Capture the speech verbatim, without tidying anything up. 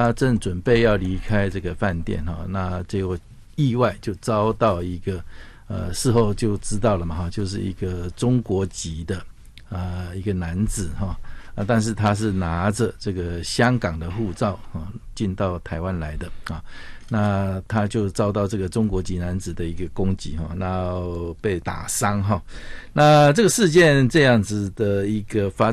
他正准备要离开这个饭店哈，那结果意外就遭到一个呃事后就知道了嘛哈，就是一个中国籍的呃一个男子哈。啊，但是他是拿着这个香港的护照啊进到台湾来的啊，那他就遭到这个中国籍男子的一个攻击哈，那被打伤哈，那这个事件这样子的一个发